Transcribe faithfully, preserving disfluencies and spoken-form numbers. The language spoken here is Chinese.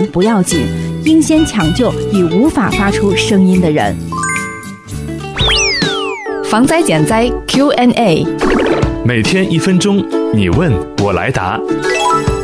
不要紧，应先抢救已无法发出声音的人。 防灾减灾 Q and A， 每天一分钟，你问我来答。